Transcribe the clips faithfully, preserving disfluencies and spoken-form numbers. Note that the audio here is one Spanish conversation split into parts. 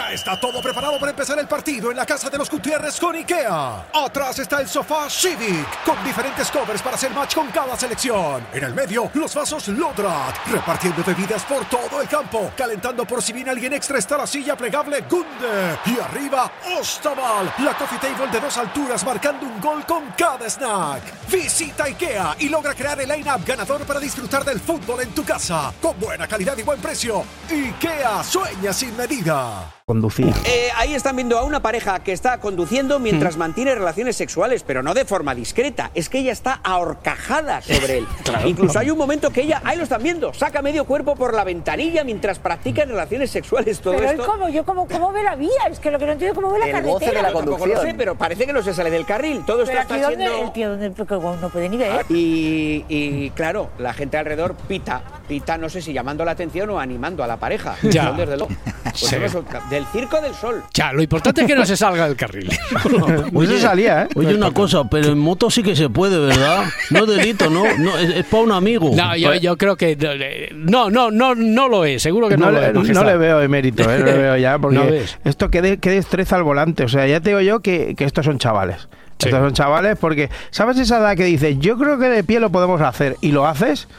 Ya está todo preparado para empezar el partido en la casa de los Gutiérrez con IKEA. Atrás está el sofá Civic, con diferentes covers para hacer match con cada selección. En el medio, los vasos Lodrat, repartiendo bebidas por todo el campo. Calentando por si viene alguien extra está la silla plegable Gunde. Y arriba, Ostaval, la coffee table de dos alturas marcando un gol con cada snack. Visita IKEA y logra crear el line-up ganador para disfrutar del fútbol en tu casa. Con buena calidad y buen precio. IKEA, sueña sin medida. Conducir. Eh, ahí están viendo a una pareja que está conduciendo mientras mm. mantiene relaciones sexuales, pero no de forma discreta. Es que ella está ahorcajada sobre él. Claro. Incluso hay un momento que ella, ahí lo están viendo, saca medio cuerpo por la ventanilla mientras practican relaciones sexuales. Todo pero esto. Él cómo, yo cómo, cómo ve la vía, es que lo que no entiendo cómo ve la el carretera. goce de la conducción. Lo sé, pero parece que no se sale del carril. Todo esto pero está aquí siendo. Donde, el tío donde, porque no puede ni ver. Y, y claro, la gente alrededor pita, pita, no sé si llamando la atención o animando a la pareja. Ya. Desde luego. Pues sí. Del Circo del Sol. Ya, lo importante es que no se salga del carril. Hoy se salía, ¿eh? Oye, una cosa, pero en moto sí que se puede, ¿verdad? No es delito, ¿no? no es, es para un amigo. No, yo, yo creo que no, no, no, no lo es. Seguro que no, no lo le, es. Majestad. No le veo emérito, ¿eh? No le veo ya, porque ¿No ves? esto qué, de, qué destreza al volante. O sea, ya te digo yo que, que estos son chavales. Sí. Estos son chavales porque, ¿sabes esa edad que dices, yo creo que de pie lo podemos hacer y lo haces?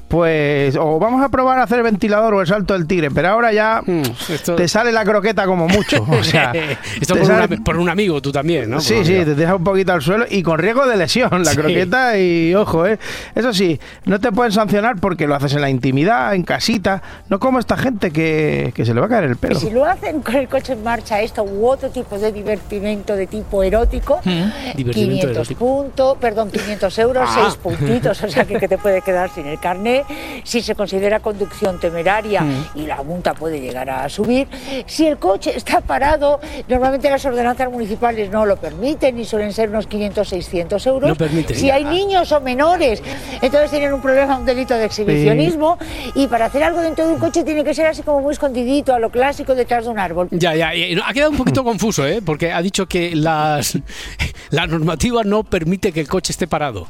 Pues o vamos a probar a hacer ventilador o el salto del tigre, pero ahora ya mm, esto... te sale la croqueta como mucho. O sea, esto por, sale... una, por un amigo tú también, ¿no? Por sí, sí, te deja un poquito al suelo y con riesgo de lesión la sí. croqueta y ojo, ¿eh? Eso sí, no te pueden sancionar porque lo haces en la intimidad, en casita, no como esta gente que, que se le va a caer el pelo. Y si lo hacen con el coche en marcha esto u otro tipo de divertimento de tipo erótico, ¿Mm? quinientos erótico. puntos, perdón, quinientos euros, ah. seis puntitos, o sea que, que te puede quedar sin el carnet. Si se considera conducción temeraria mm. y la multa puede llegar a subir. Si el coche está parado, normalmente las ordenanzas municipales no lo permiten y suelen ser unos quinientos, seiscientos euros. No permiten. Si hay niños o menores, entonces tienen un problema, un delito de exhibicionismo sí. y para hacer algo dentro de un coche tiene que ser así como muy escondidito, a lo clásico, detrás de un árbol. Ya, ya, ha quedado un poquito confuso, ¿eh? Porque ha dicho que las, la normativa no permite que el coche esté parado.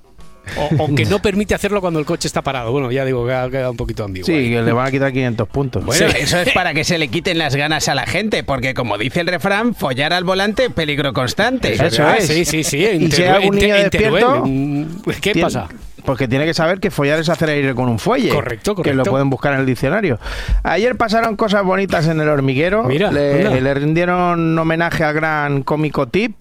O, o que no permite hacerlo cuando el coche está parado. Bueno, ya digo que ha quedado un poquito ambiguo. Sí, que le van a quitar quinientos puntos. Bueno, sí. Eso es para que se le quiten las ganas a la gente, porque como dice el refrán, follar al volante, peligro constante. Eso, eso es. Sí, sí, sí. Y si hay algún niño despierto, ¿qué tiene, pasa? Porque tiene que saber que follar es hacer aire con un fuelle. Correcto, correcto. Que lo pueden buscar en el diccionario. Ayer pasaron cosas bonitas en El Hormiguero. Mira, le, mira. le rindieron homenaje al gran cómico Tip.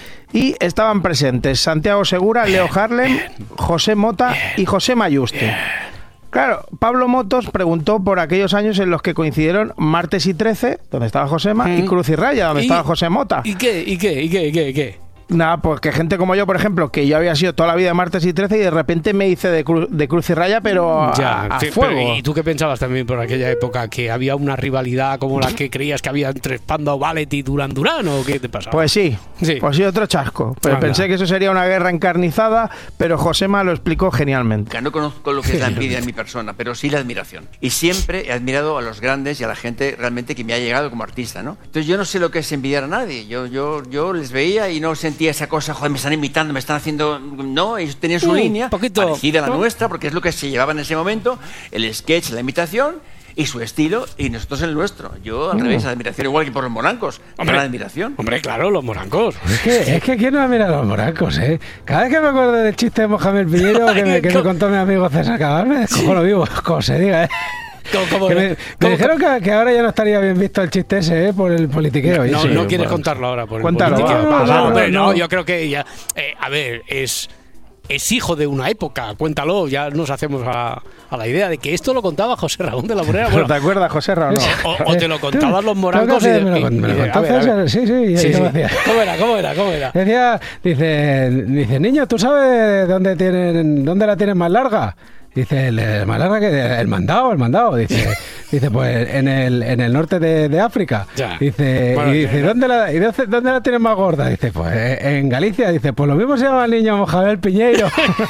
Y estaban presentes Santiago Segura, Leo Harlem, José Mota y José Mayuste. Claro, Pablo Motos preguntó por aquellos años en los que coincidieron Martes y trece, donde estaba Josema, mm. y Cruz y Raya, donde ¿Y, estaba José Mota. ¿Y qué? ¿Y qué? ¿Y qué? ¿Y qué? ¿Y qué? Nada, pues que gente como yo, por ejemplo, que yo había sido toda la vida de Martes y trece y de repente me hice de, cru de Cruz y Raya, pero a, ya, a sí, fuego. Pero, ¿y tú qué pensabas también por aquella época? ¿Que había una rivalidad como la que creías que había entre Spandau Ballet y Duran Duran o qué te pasaba? Pues sí, sí. pues sí, otro chasco. Pero Anda. Pensé que eso sería una guerra encarnizada, pero Josema lo explicó genialmente. No conozco lo que es la envidia en mi persona, pero sí la admiración. Y siempre he admirado a los grandes y a la gente realmente que me ha llegado como artista, ¿no? Entonces yo no sé lo que es envidiar a nadie. Yo, yo, yo les veía y no sentía esa cosa, joder, me están imitando, me están haciendo... No, ellos tenían su uh, línea poquito, parecida a la ¿no? nuestra, porque es lo que se llevaba en ese momento, el sketch, la imitación y su estilo, y nosotros el nuestro. Yo, al uh. revés, admiración, igual que por los morancos. Hombre, la admiración. Hombre, claro, los morancos. Es que, es que ¿quién no admira a los morancos, eh? Cada vez que me acuerdo del chiste de Mohamed Piñero que me, que me contó mi amigo César Cabal, me descojo lo vivo, como se diga, eh. ¿Cómo, cómo, que me, me cómo, dijeron que, que ahora ya no estaría bien visto el chiste ese, ¿eh? Por el politiqueo. No, sí, no quieres bueno. contarlo ahora por Cuéntalo, el politiqueo. Va, No, va, no, hombre, no. no, yo creo que ya... Eh, a ver, es... Es hijo de una época, cuéntalo, ya nos hacemos a, a la idea de que esto lo contaba José Ramón de la Morera. Bueno, ¿te acuerdas, José Ramón? O, o, o te lo contaban los morancos y, me lo, y, me lo contó César, sí, sí, sí, sí. Decía. ¿Cómo era? ¿Cómo era? ¿Cómo era? Decía, dice, dice, niño, ¿tú sabes dónde tienen, dónde la tienen más larga? Dice, el, el más larga que el mandado, el mandado, dice, dice pues en el en el norte de, de África. Ya. Dice, bueno, y dice, ¿dónde la, y dónde la tienes más gorda? Dice, pues en Galicia. Dice, pues lo mismo se llama el niño Mohamed Piñeiro.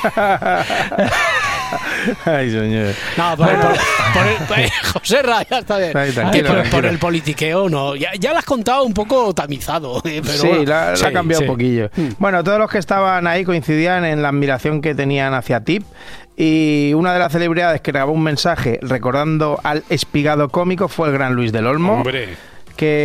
Ay, señor. No, por, por, por el, por el, José Ra, ya está bien. Ay, tranquilo, por, por el politiqueo, no. Ya, ya lo has contado un poco tamizado. Eh, pero sí, bueno, la, sí, la ha cambiado sí. un poquillo. Hmm. Bueno, todos los que estaban ahí coincidían en la admiración que tenían hacia Tip. Y una de las celebridades que grabó un mensaje recordando al espigado cómico fue el gran Luis del Olmo. Hombre. Que